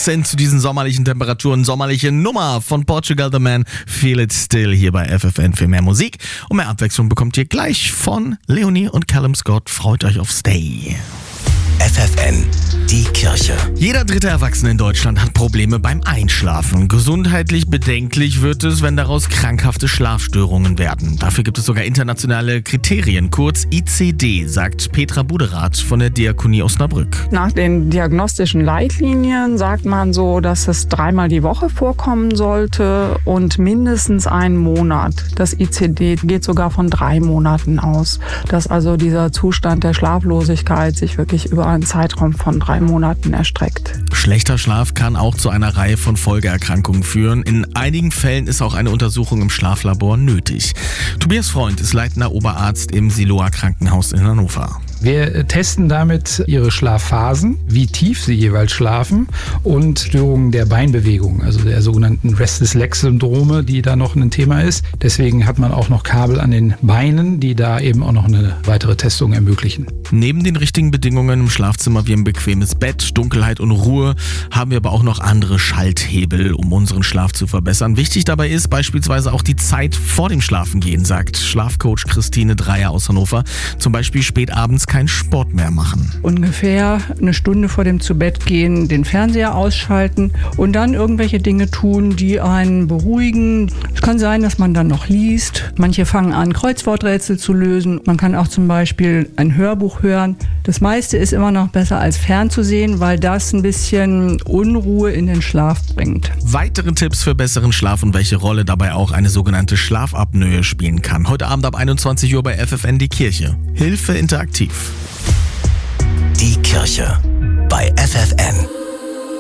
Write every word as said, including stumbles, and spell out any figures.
Passend zu diesen sommerlichen Temperaturen, sommerliche Nummer von Portugal the Man, Feel It Still hier bei F F N für mehr Musik. Und mehr Abwechslung bekommt ihr gleich von Leonie und Callum Scott. Freut euch auf Stay. F F N, die Kirche. Jeder dritte Erwachsene in Deutschland hat Probleme beim Einschlafen. Gesundheitlich bedenklich wird es, wenn daraus krankhafte Schlafstörungen werden. Dafür gibt es sogar internationale Kriterien, kurz I C D, sagt Petra Buderath von der Diakonie Osnabrück. Nach den diagnostischen Leitlinien sagt man so, dass es dreimal die Woche vorkommen sollte und mindestens einen Monat. Das I C D geht sogar von drei Monaten aus, dass also dieser Zustand der Schlaflosigkeit sich wirklich über einen Zeitraum von drei Monaten erstreckt. Schlechter Schlaf kann auch zu einer Reihe von Folgeerkrankungen führen. In einigen Fällen ist auch eine Untersuchung im Schlaflabor nötig. Tobias Freund ist leitender Oberarzt im Siloa Krankenhaus in Hannover. Wir testen damit ihre Schlafphasen, wie tief sie jeweils schlafen und Störungen der Beinbewegung, also der sogenannten Restless-Leg-Syndrome, die da noch ein Thema ist. Deswegen hat man auch noch Kabel an den Beinen, die da eben auch noch eine weitere Testung ermöglichen. Neben den richtigen Bedingungen im Schlafzimmer wie ein bequemes Bett, Dunkelheit und Ruhe haben wir aber auch noch andere Schalthebel, um unseren Schlaf zu verbessern. Wichtig dabei ist beispielsweise auch die Zeit vor dem Schlafengehen, sagt Schlafcoach Christine Dreier aus Hannover. Zum Beispiel spät abends keinen Sport mehr machen. Ungefähr eine Stunde vor dem Zubettgehen den Fernseher ausschalten und dann irgendwelche Dinge tun, die einen beruhigen. Es kann sein, dass man dann noch liest. Manche fangen an, Kreuzworträtsel zu lösen. Man kann auch zum Beispiel ein Hörbuch hören. Das meiste ist immer noch besser als fernzusehen, weil das ein bisschen Unruhe in den Schlaf bringt. Weitere Tipps für besseren Schlaf und welche Rolle dabei auch eine sogenannte Schlafapnoe spielen kann. Heute Abend ab einundzwanzig Uhr bei F F N die Kirche. Hilfe interaktiv. Die Kirche bei F F N.